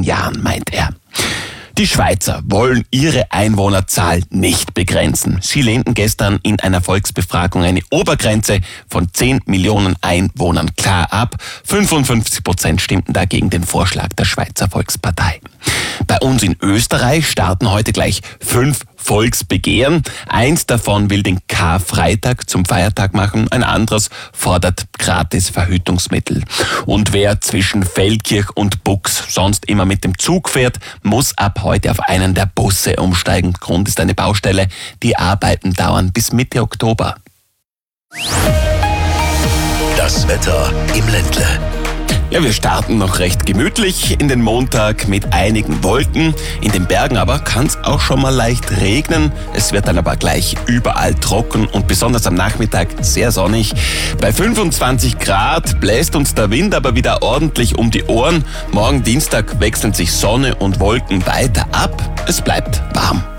Jahren, meint er. Die Schweizer wollen ihre Einwohnerzahl nicht begrenzen. Sie lehnten gestern in einer Volksbefragung eine Obergrenze von 10 Millionen Einwohnern klar ab. 55% stimmten dagegen den Vorschlag der Schweizer Volkspartei. Bei uns in Österreich starten heute gleich 5 Volksbegehren. Eins davon will den Karfreitag zum Feiertag machen, ein anderes fordert gratis Verhütungsmittel. Und wer zwischen Feldkirch und Bux sonst immer mit dem Zug fährt, muss ab heute auf einen der Busse umsteigen. Grund ist eine Baustelle. Die Arbeiten dauern bis Mitte Oktober. Das Wetter im Ländle. Ja, wir starten noch recht gemütlich in den Montag mit einigen Wolken. In den Bergen aber kann es auch schon mal leicht regnen. Es wird dann aber gleich überall trocken und besonders am Nachmittag sehr sonnig. Bei 25 Grad bläst uns der Wind aber wieder ordentlich um die Ohren. Morgen Dienstag wechseln sich Sonne und Wolken weiter ab. Es bleibt warm.